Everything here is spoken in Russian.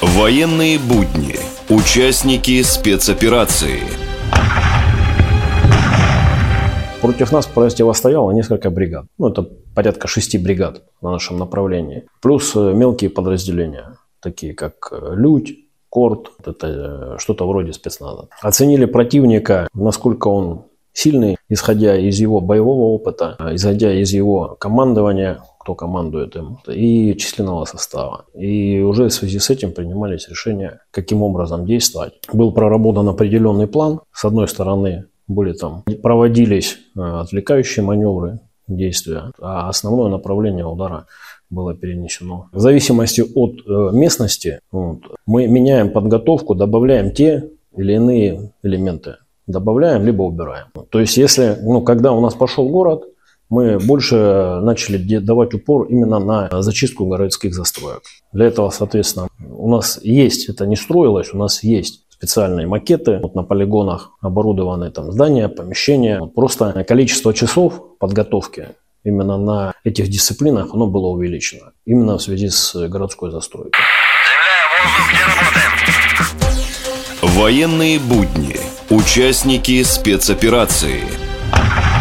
Военные будни. Участники спецоперации. Против нас противостояло несколько бригад. Это порядка 6 бригад на нашем направлении. Плюс мелкие подразделения, такие как Людь, Корт. Это что-то вроде спецназа. Оценили противника, насколько он сильный, исходя из его боевого опыта, исходя из его командования, кто командует им, и численного состава. И уже в связи с этим принимались решения, каким образом действовать. Был проработан определенный план. С одной стороны, проводились отвлекающие маневры, действия, а основное направление удара было перенесено. В зависимости от местности мы меняем подготовку, добавляем те или иные элементы. Добавляем, либо убираем. То есть, когда у нас пошел город, мы больше начали давать упор именно на зачистку городских застроек. Для этого, соответственно, у нас есть, это не строилось, у нас есть специальные макеты. На полигонах оборудованы здания, помещения. Просто количество часов подготовки именно на этих дисциплинах оно было увеличено. Именно в связи с городской застройкой. Военные будни. Участники спецоперации.